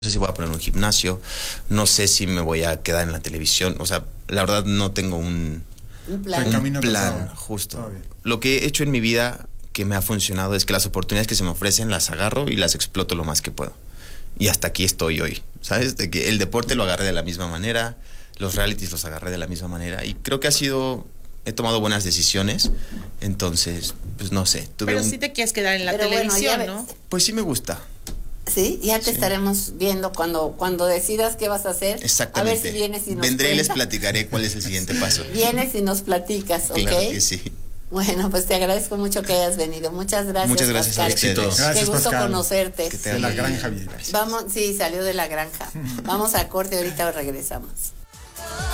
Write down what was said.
sé si voy a poner un gimnasio, no sé si me voy a quedar en la televisión, o sea, la verdad no tengo Un plan. un plan justo. Lo que he hecho en mi vida que me ha funcionado es que las oportunidades que se me ofrecen las agarro y las exploto lo más que puedo. Y hasta aquí estoy hoy, ¿sabes? De que el deporte lo agarré de la misma manera, los realities los agarré de la misma manera y creo que he tomado buenas decisiones, entonces, pues no sé. Pero sí te quieres quedar en la Pero bueno, televisión, ya ¿no? Pues sí me gusta. Sí, ya te estaremos viendo cuando decidas qué vas a hacer. Exactamente. A ver si vienes y nos Vendré y les cuentas. platicaré cuál es el siguiente paso. Vienes y nos platicas, ¿ok? Claro que sí. Bueno, pues te agradezco mucho que hayas venido. Muchas gracias. Muchas gracias a Pascal. ustedes. Qué Gracias, gusto Pascal. conocerte. Que te De la vaya bien. granja, bien. Vamos, sí, salió de la granja. Vamos a corte, ahorita regresamos.